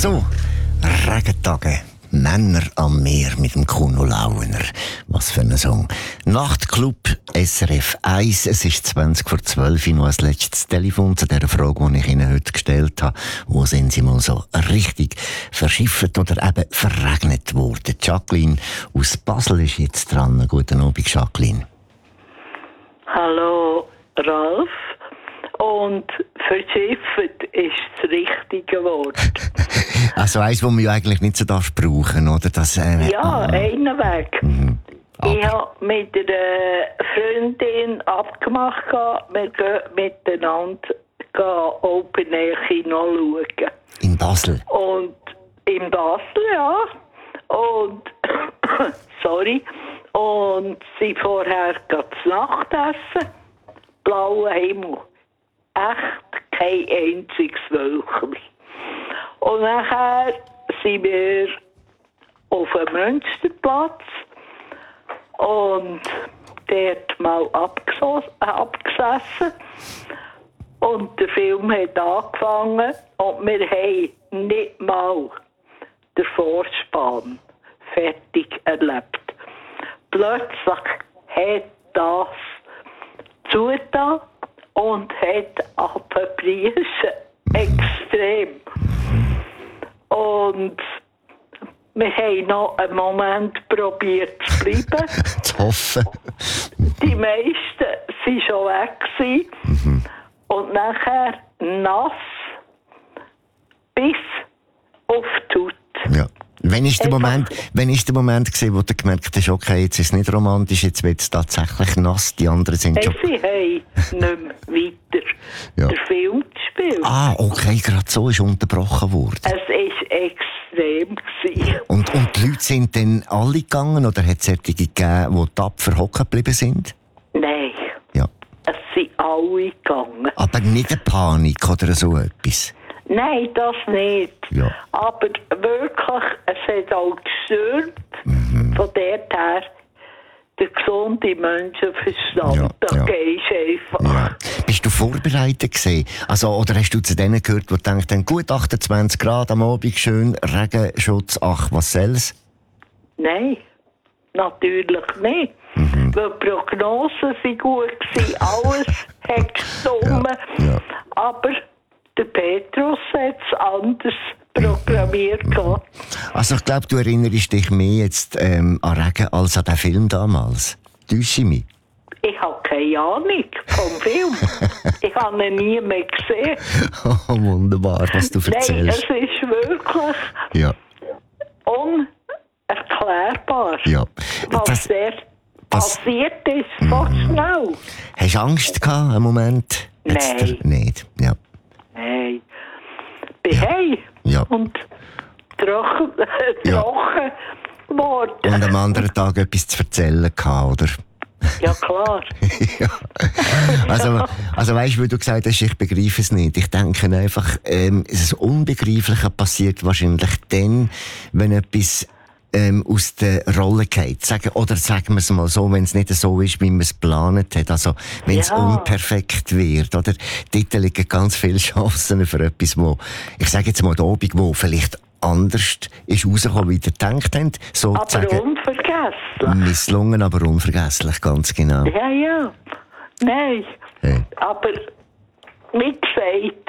So, Regentage. Männer am Meer mit dem Kuno Launer. Was für ein Song. Nachtclub SRF 1. Es ist 11:20 noch als letztes Telefon zu dieser Frage, die ich Ihnen heute gestellt habe. Wo sind Sie mal so richtig verschifft oder eben verregnet worden? Jacqueline aus Basel ist jetzt dran. Guten Abend, Jacqueline. Hallo, Ralf. Und verschifft ist das richtige Wort. Also eins, das man ja eigentlich nicht so brauchen darf, oder? Das, einen Weg. Mhm. Ich habe mit einer Freundin abgemacht, wir gehen miteinander Open Air Kino schauen. In Basel? Und in Basel, ja. Und, sorry. Und sie vorher zu Nacht essen. Blauer Himmel. Echt kein einziges Wölkchen. Und nachher sind wir auf dem Münsterplatz und dort mal abgesessen. Und der Film hat angefangen und wir haben nicht mal den Vorspann fertig erlebt. Plötzlich hat das zugetan und hat abgepriesen. Extrem. Und wir haben noch einen Moment probiert zu bleiben. Zu hoffen. Die meisten waren schon weg gewesen. Und nachher nass bis auf die Haut. Ja. Wann ist der Moment gewesen, wo du gemerkt hast, okay, jetzt ist es nicht romantisch, jetzt wird es tatsächlich nass, die anderen sind schon... Sie haben nicht mehr weiter den Film gespielt. Ah, okay, gerade so ist unterbrochen worden. Es war extrem gewesen. Und die Leute sind dann alle gegangen, oder hat es solche gegeben, die tapfer hocken geblieben sind? Nein. Ja. Es sind alle gegangen. Aber nicht eine Panik oder so etwas? Nein, das nicht. Ja. Aber wirklich, es hat auch gestört. Von dort her, der gesunde Menschenverstand, da gehst du einfach. Ja. Bist du vorbereitet gewesen? Also, oder hast du zu denen gehört, die denken, gut 28 Grad am Abend, schön, Regenschutz, ach, was soll's? Nein, natürlich nicht. Weil die Prognosen waren gut gewesen, alles hat gestimmt. Ja. Aber der Petrus hat es anders programmiert. Also ich glaube, du erinnerst dich mehr jetzt an Regen als an den Film damals. Täusche ich mich? Ich habe keine Ahnung vom Film. Ich habe ihn nie mehr gesehen. Oh, wunderbar, was du erzählst. Nein, es ist wirklich unerklärbar, was dort passiert ist, so schnell. Hast du Angst gehabt, einen Moment? Nein. Nicht, ja. Nein. Bin heim und trocken geworden. Und am anderen Tag etwas zu erzählen gehabt, oder? Ja, klar. Ja. Also weißt du, wie du gesagt hast, ich begreife es nicht. Ich denke einfach, das Unbegreifliche passiert wahrscheinlich dann, wenn etwas aus der Rolle geht. Sagen wir es mal so, wenn es nicht so ist, wie man es geplant hat. Also, wenn es unperfekt wird, oder? Dort liegen ganz viele Chancen für etwas, wo, ich sage jetzt mal, der Abend, wo vielleicht anders ist rausgekommen, wie ihr gedacht habt. Aber unvergesslich. Misslungen, aber unvergesslich, ganz genau. Ja. Nein. Hey. Aber, wie gesagt,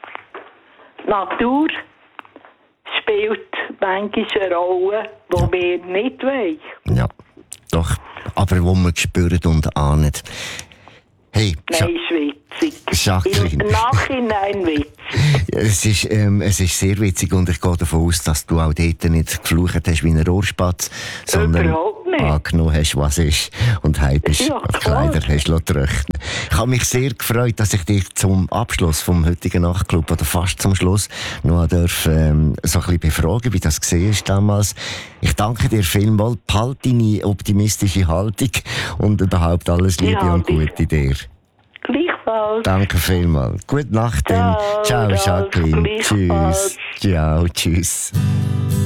Natur spielt manchmal eine Rolle, die wir nicht wollen. Ja, doch. Aber wo wir spüren und ahnen. Hey, nein, ist witzig. Jacqueline. Im Nachhinein witzig. Es ist sehr witzig und ich gehe davon aus, dass du auch dort nicht geflucht hast wie ein Rohrspatz, sondern angenommen hast, was ist und heim bist auf Kleider hast trocknen. Ich habe mich sehr gefreut, dass ich dich zum Abschluss vom heutigen Nachtclub oder fast zum Schluss noch so ein bisschen befragen, wie das gesehen ist damals. Ich danke dir vielmals, behalte deine optimistische Haltung und überhaupt alles Liebe und Gute dir. Gleichfalls. Danke vielmals. Gute Nacht. Ciao, Jacqueline. Tschüss. Ciao, tschüss.